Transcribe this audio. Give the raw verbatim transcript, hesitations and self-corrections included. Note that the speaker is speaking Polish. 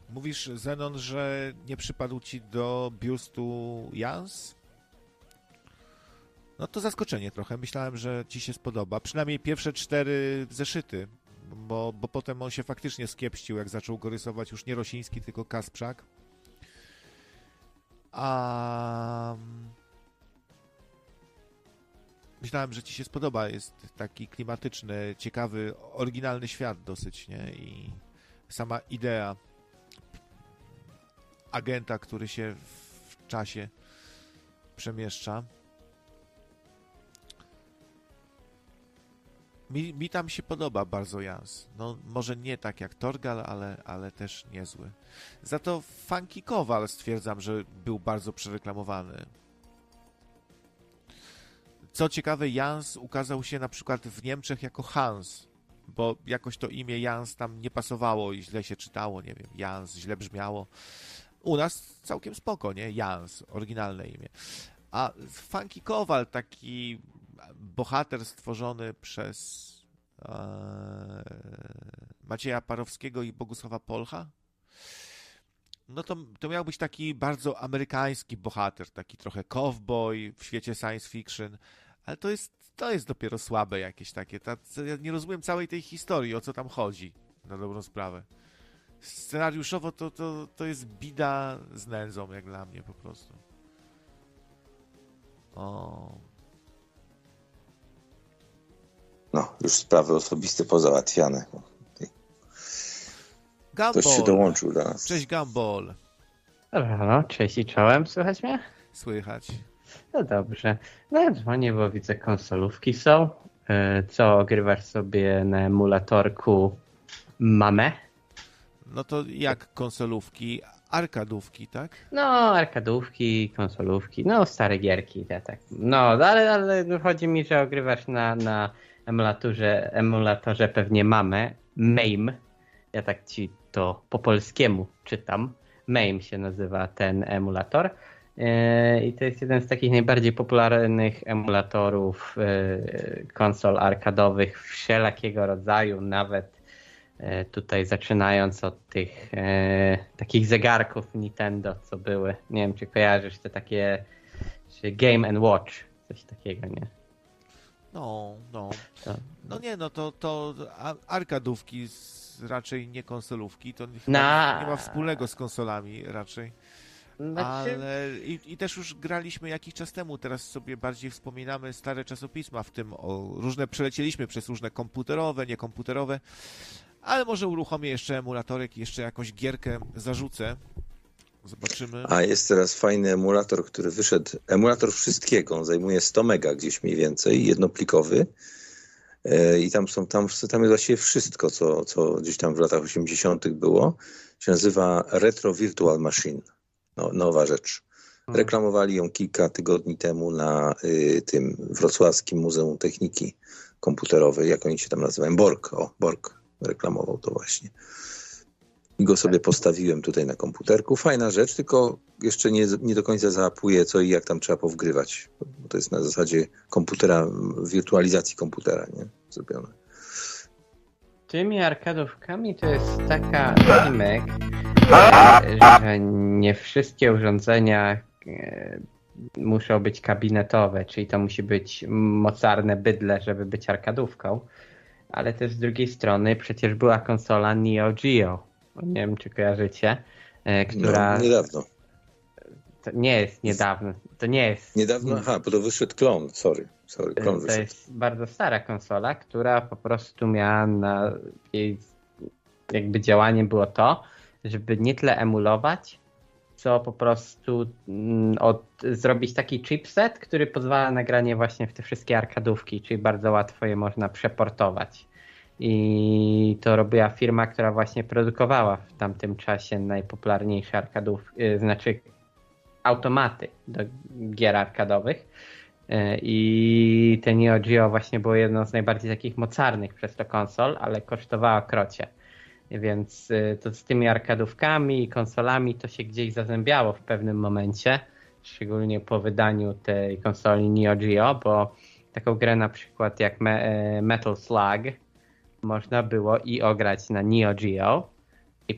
Mówisz, Zenon, że nie przypadł ci do biustu Jans? No to zaskoczenie trochę. Myślałem, że ci się spodoba. Przynajmniej pierwsze cztery zeszyty, bo, bo potem on się faktycznie skiepścił, jak zaczął go rysować już nie Rosiński, tylko Kasprzak. A... Myślałem, że ci się spodoba. Jest taki klimatyczny, ciekawy, oryginalny świat dosyć, nie? I sama idea agenta, który się w czasie przemieszcza. Mi, mi tam się podoba bardzo Jans. No, może nie tak jak Torgal, ale, ale też niezły. Za to Funky Kowal stwierdzam, że był bardzo przereklamowany. Co ciekawe, Jans ukazał się na przykład w Niemczech jako Hans, bo jakoś to imię Jans tam nie pasowało i źle się czytało, nie wiem, Jans źle brzmiało. U nas całkiem spoko, nie? Jans, oryginalne imię. A Funky Kowal, taki bohater stworzony przez e, Macieja Parowskiego i Bogusława Polcha, no to, to miał być taki bardzo amerykański bohater, taki trochę cowboy w świecie science fiction, ale to jest, to jest dopiero słabe jakieś takie. Ta, ja nie rozumiem całej tej historii, o co tam chodzi, na dobrą sprawę. Scenariuszowo to, to, to jest bida z nędzą, jak dla mnie po prostu. O. No, już sprawy osobiste pozałatwiane. Gumball. Ktoś się dołączył do nas. Cześć, Gumball. Halo, cześć i czołem, słychać mnie? Słychać. No dobrze. No ja dzwonię, bo widzę konsolówki są. Co, grywasz sobie na emulatorku Mamę? No to jak konsolówki? Arkadówki, tak? No, arkadówki, konsolówki, no stare gierki, ja tak. No, ale, ale chodzi mi, że ogrywasz na, na emulatorze, emulatorze pewnie Mamę, MAME. Ja tak ci to po polskiemu czytam. MAME się nazywa ten emulator. I to jest jeden z takich najbardziej popularnych emulatorów konsol arkadowych wszelakiego rodzaju, nawet tutaj zaczynając od tych e, takich zegarków Nintendo, co były. Nie wiem, czy kojarzysz te takie czy Game and Watch, coś takiego, nie? No, no. To. No nie, no to, to arkadówki, raczej nie konsolówki, to chyba Na... nie ma wspólnego z konsolami raczej. Znaczy... Ale i, i też już graliśmy jakiś czas temu, teraz sobie bardziej wspominamy stare czasopisma, w tym o różne, przelecieliśmy przez różne komputerowe, niekomputerowe, ale może uruchomię jeszcze emulatorek i jeszcze jakąś gierkę zarzucę. Zobaczymy. A jest teraz fajny emulator, który wyszedł. Emulator wszystkiego. On zajmuje sto mega gdzieś mniej więcej, jednoplikowy. I tam są, tam, tam jest właściwie wszystko, co, co gdzieś tam w latach osiemdziesiątych było. Się nazywa Retro Virtual Machine. No, nowa rzecz. Reklamowali ją kilka tygodni temu na y, tym Wrocławskim Muzeum Techniki Komputerowej. Jak oni się tam nazywają? Borg. O, Borg reklamował to właśnie. I go sobie postawiłem tutaj na komputerku. Fajna rzecz, tylko jeszcze nie, nie do końca załapuję, co i jak tam trzeba powgrywać. Bo to jest na zasadzie komputera, wirtualizacji komputera, nie? Zrobione. Tymi arkadówkami to jest taka gimmick, że nie wszystkie urządzenia muszą być kabinetowe, czyli to musi być mocarne bydle, żeby być arkadówką. Ale też z drugiej strony przecież była konsola Neo Geo. Nie wiem, czy kojarzycie, która... No, niedawno. To nie jest niedawno. To nie jest... Niedawno? Aha, bo to wyszedł klon, sorry. sorry klon to wyszedł. jest bardzo stara konsola, która po prostu miała na jej jakby działanie było to, żeby nie tyle emulować, co po prostu od, zrobić taki chipset, który pozwala na granie właśnie w te wszystkie arkadówki, czyli bardzo łatwo je można przeportować. I to robiła firma, która właśnie produkowała w tamtym czasie najpopularniejsze arkadówki, znaczy automaty do gier arkadowych. I te Neo Geo właśnie było jedną z najbardziej takich mocarnych przez to konsol, ale kosztowała krocie. Więc to z tymi arkadówkami i konsolami to się gdzieś zazębiało w pewnym momencie, szczególnie po wydaniu tej konsoli Neo Geo, bo taką grę na przykład jak Metal Slug można było i ograć na Neo Geo,